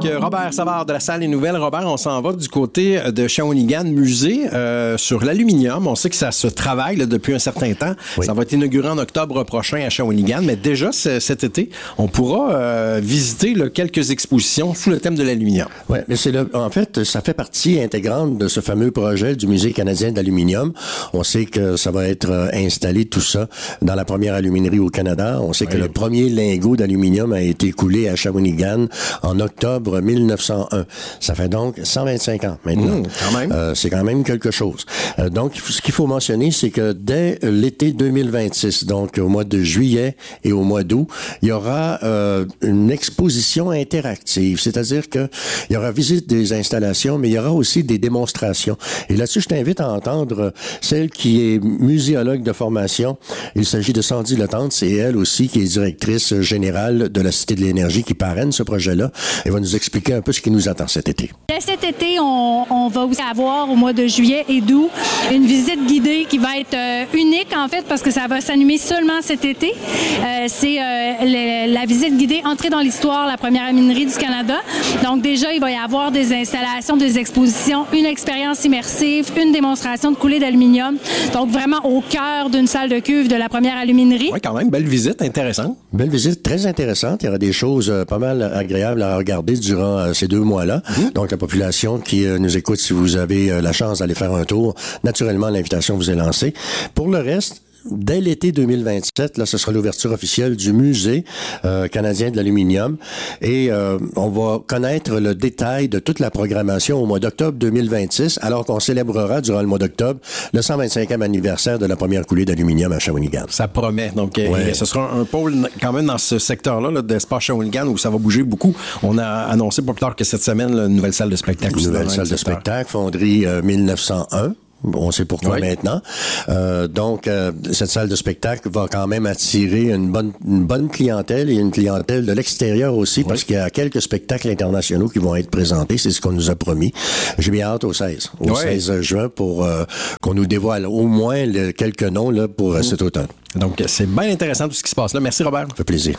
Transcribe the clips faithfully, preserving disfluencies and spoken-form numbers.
Robert Savard de la Salle des Nouvelles. Robert, on s'en va du côté de Shawinigan Musée euh, sur l'aluminium. On sait que ça se travaille là, depuis un certain temps. Oui. Ça va être inauguré en octobre prochain à Shawinigan, mais déjà c- cet été, on pourra euh, visiter là, quelques expositions sous le thème de l'aluminium. Oui, mais c'est le, en fait, ça fait partie intégrante de ce fameux projet du Musée canadien de l'aluminium. On sait que ça va être euh, installé, tout ça, dans la première aluminerie au Canada. On sait oui. que le premier lingot d'aluminium a été coulé à Shawinigan en octobre mille neuf cent un. Ça fait donc cent vingt-cinq ans maintenant. Mmh, quand même. Euh, c'est quand même quelque chose. Euh, donc, ce qu'il faut mentionner, c'est que dès l'été deux mille vingt-six, donc au mois de juillet et au mois d'août, il y aura euh, une exposition interactive. C'est-à-dire que il y aura visite des installations, mais il y aura aussi des démonstrations. Et là-dessus, je t'invite à entendre celle qui est muséologue de formation. Il s'agit de Sandy Letendre. C'est elle aussi qui est directrice générale de la Cité de l'énergie qui parraine ce projet-là. Elle va nous expliquer un peu ce qui nous attend cet été. Cet été, on, on va aussi avoir au mois de juillet et d'août une visite guidée qui va être euh, unique en fait parce que ça va s'animer seulement cet été. Euh, c'est euh, le, la visite guidée Entrée dans l'histoire, la première aluminerie du Canada. Donc déjà, il va y avoir des installations, des expositions, une expérience immersive, une démonstration de coulée d'aluminium. Donc vraiment au cœur d'une salle de cuve de la première aluminerie. Oui, quand même, belle visite, intéressante. Belle visite, très intéressante. Il y aura des choses euh, pas mal agréables à regarder durant euh, ces deux mois-là. Mmh. Donc la population qui euh, nous écoute, si vous avez euh, la chance d'aller faire un tour, naturellement, l'invitation vous est lancée. Pour le reste, dès l'été deux mille vingt-sept, là, ce sera l'ouverture officielle du Musée euh, canadien de l'aluminium et euh, on va connaître le détail de toute la programmation au mois d'octobre deux mille vingt-six, alors qu'on célébrera durant le mois d'octobre le cent vingt-cinquième anniversaire de la première coulée d'aluminium à Shawinigan. Ça promet. Donc, ouais. euh, ce sera un pôle quand même dans ce secteur-là là, d'espace Shawinigan où ça va bouger beaucoup. On a annoncé pas plus tard que cette semaine là, une nouvelle salle de spectacle. Une nouvelle salle de spectacle, fonderie euh, mille neuf cent un. On sait pourquoi oui. maintenant. Euh, donc, euh, cette salle de spectacle va quand même attirer une bonne, une bonne clientèle et une clientèle de l'extérieur aussi, oui. parce qu'il y a quelques spectacles internationaux qui vont être présentés. C'est ce qu'on nous a promis. J'ai bien hâte au seize. Au oui. seize juin pour euh, qu'on nous dévoile au moins le, quelques noms là, pour mmh. cet automne. Donc, c'est bien intéressant tout ce qui se passe là. Merci, Robert. Ça fait plaisir.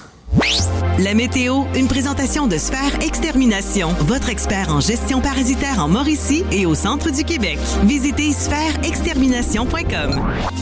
La météo, une présentation de Sphère Extermination, votre expert en gestion parasitaire en Mauricie et au centre du Québec. Visitez sphère extermination point com.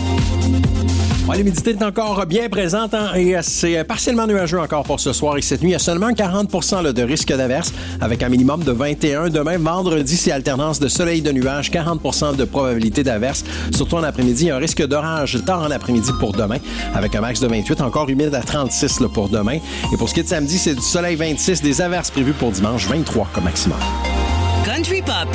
Ouais, l'humidité est encore bien présente hein, et c'est partiellement nuageux encore pour ce soir et cette nuit. Il y a seulement quarante pour cent là, de risque d'averse avec un minimum de vingt et un. Demain, vendredi, c'est alternance de soleil et de nuages, quarante pour cent de probabilité d'averse. Surtout en après-midi, il y a un risque d'orage tard en après-midi pour demain avec un max de vingt-huit, encore humide à trente-six là, pour demain. Et pour ce qui est de samedi, c'est du soleil vingt-six, des averses prévues pour dimanche, vingt-trois comme maximum. Country Pop.